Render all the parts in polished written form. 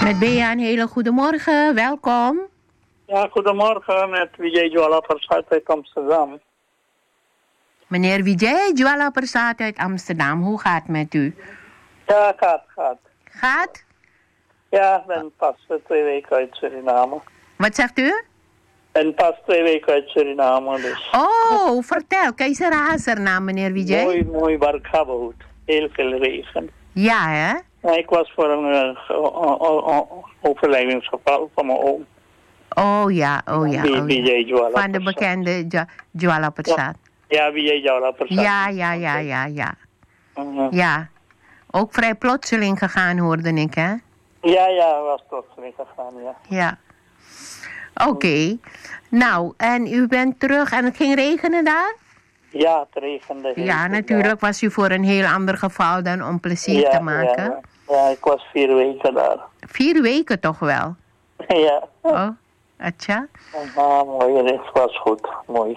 Met Bea een hele goede morgen, welkom. Ja, goedemorgen met Vijay Jwala Prasad uit Amsterdam. Meneer Vijay Jwala Prasad uit Amsterdam, hoe gaat het met u? Ja, gaat. Gaat? Ja, ik ben pas 2 weken uit Suriname. Wat zegt u? Ik ben pas 2 weken uit Suriname, dus... Oh, vertel, Keizer Hazernaam, meneer Vijay. Mooi Barkhabout. Heel veel regen. Ja, hè? Ja, ik was voor een overlijdingsgeval van mijn oom. Oh ja. Vijay Jwala Van de bekende Jwala Prasad. Ja, Vijay Jwala Prasad. Ja. Ja, ook vrij plotseling gegaan hoorde ik, hè? Ja, was plotseling gegaan, ja. Ja. Oké. Nou, en u bent terug en het ging regenen daar? Ja, het regende. Ja, natuurlijk was u voor een heel ander geval dan om plezier te maken. Ja, ik was 4 weken daar. 4 weken toch wel? Ja. Oh, atja. Mooi, het was goed. Mooi.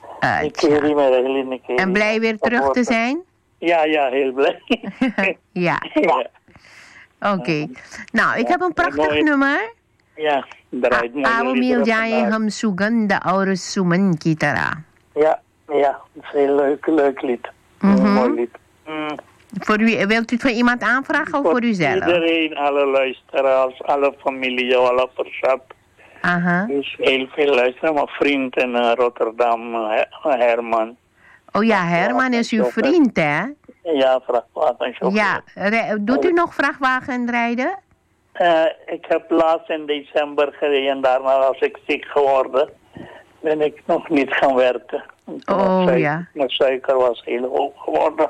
En blij weer terug te zijn? Ja, heel blij. Ja. Oké. Nou, ik heb een prachtig nummer. Ja, draait mooi. Awamil Jayeham Suganda Aurus Suman Kitara. Ja, dat is een heel leuk lied. Mooi lied. Voor u, wilt u het voor iemand aanvragen of voor uzelf? Iedereen, alle luisteraars, alle familie, alle Prasad. Dus heel veel luisteren. Mijn vriend in Rotterdam, Herman. Oh ja, Herman is uw vriend, hè? Ja, vrachtwagenchauffeur. Ja, doet u nog vrachtwagen rijden? Ik heb laatst in december gereden, daarna was ik ziek geworden. Ben ik nog niet gaan werken. Mijn suiker was heel hoog geworden.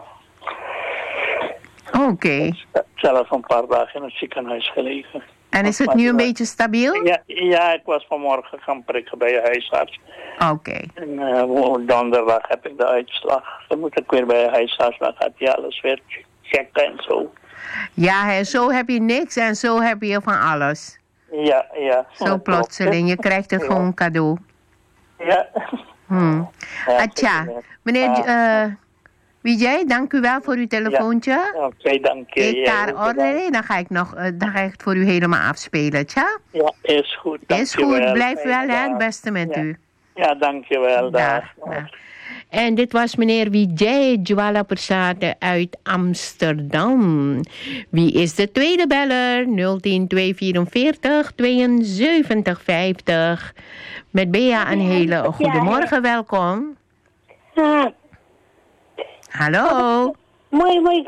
Oké. Zelf een paar dagen in het ziekenhuis gelegen. En is het nu een beetje stabiel? Ja, ik was vanmorgen gaan prikken bij de huisarts. Oké. En donderdag heb ik de uitslag. Dan moet ik weer bij de huisarts, dan gaat hij alles weer checken en zo. Ja, zo heb je niks en zo heb je van alles. Ja. Zo plotseling, je krijgt het gewoon cadeau. Ja. Atja, meneer Vijay, dank u wel voor uw telefoontje. Ja. Oké, dank je. Ik daar orde, dan ga ik het voor u helemaal afspelen, tja? Ja, is goed. Is goed, blijf wel, hè, het beste met u. Ja, dank je wel. Dag. En dit was meneer Vijay Jwala Prasad uit Amsterdam. Wie is de tweede beller? 010-244-7250. Met Bea een hele goede morgen, welkom. Hallo. Mooi.